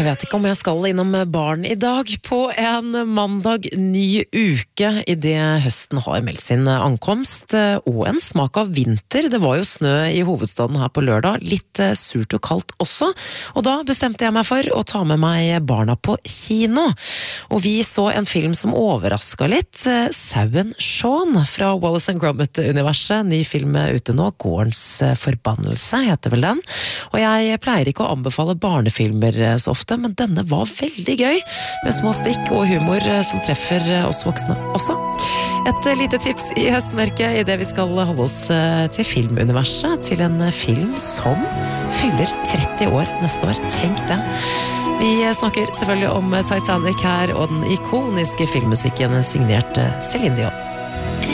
Jeg vet ikke om jeg skal innom barn I dag på en mandag ny uke I det høsten har meldt sin ankomst og en smak av vinter. Det var jo snø I hovedstaden her på lørdag, litt surt og kaldt også, og da bestemte jeg meg for å ta med meg barna på kino. Og vi så en film som overrasket litt, Sauen Shaun fra Wallace & Gromit-universet, ny film ute nå, Gårdens forbannelse heter vel den. Og jeg pleier ikke å anbefale barnefilmer så ofte, men denne var veldig gøy, med små stikk og humor som treffer oss voksne også. Et lite tips I høstmørket I det vi skal holde oss til filmuniverset, til en film som fyller 30 år neste år, tenk det. Vi snakker selvfølgelig om Titanic her, og den ikoniske filmmusikken signert Celine Dion.